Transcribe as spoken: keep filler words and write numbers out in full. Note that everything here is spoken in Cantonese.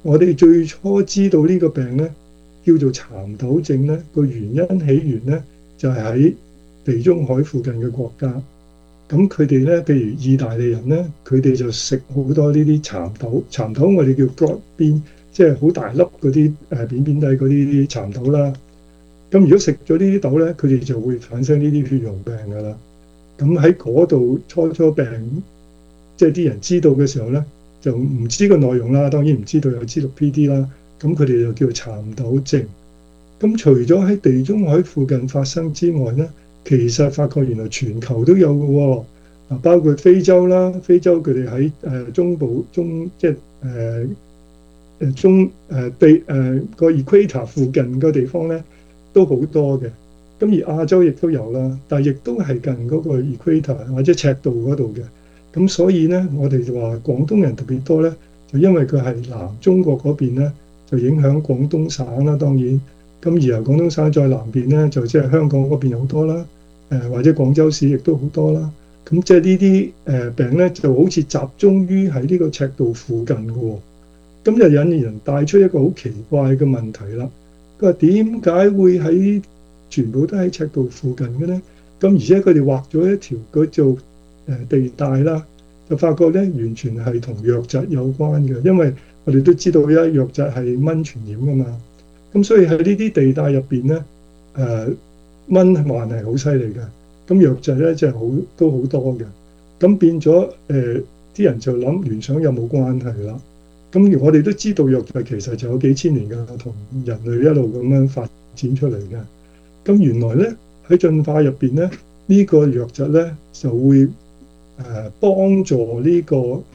我哋最初知道呢個病咧叫做蠶豆症咧，個原因起源咧就係喺地中海附近嘅國家。咁佢哋咧，譬如意大利人咧，佢哋就食好多呢啲蠶豆。蠶豆我哋叫 broad bean，即係好大粒嗰啲誒扁扁地嗰啲蠶豆啦。咁如果食咗呢啲豆咧，佢哋就會產生呢啲血溶病噶啦。咁喺嗰度初初病，即係啲人知道嘅時候咧，就唔知個內容啦，當然唔知道有 G 六 P D 啦。咁佢哋就叫蠶豆症。咁除咗喺地中海附近發生之外咧，其實發覺原來全球都有嘅喎。啊，包括非洲啦，非洲佢哋喺誒中部中即係誒誒中誒地誒個 equator 附近個地方咧都好多嘅。咁而亞洲亦都有啦，但係亦都係近嗰個 equator 或者赤道嗰度嘅。咁所以咧，我哋就話廣東人特別多咧，就因為佢係南中國嗰邊咧，就影響廣東省啦。當然，咁而由廣東省再南邊咧，就即係香港嗰邊有好多啦。誒或者廣州市亦都好多啦。咁即係呢啲誒病咧，就好似集中於喺呢個赤道附近嘅喎。咁就引人帶出一個好奇怪嘅問題啦。佢話點解會喺全部都喺赤道附近嘅咧？咁而且佢哋畫咗一條叫做誒地帶啦，就發覺咧完全係同瘧疾有關嘅，因為我哋都知道咧瘧疾係蚊傳染㗎嘛。咁所以喺呢啲地帶入邊咧，誒蚊患係好犀利嘅。咁瘧疾咧就係好都好多嘅。咁變咗誒啲人就諗聯想有冇關係啦。咁我哋都知道瘧疾其實就有幾千年㗎，同人類一路咁樣發展出嚟嘅。咁原來咧喺進化入邊咧，呢個瘧疾咧就會誒幫助呢個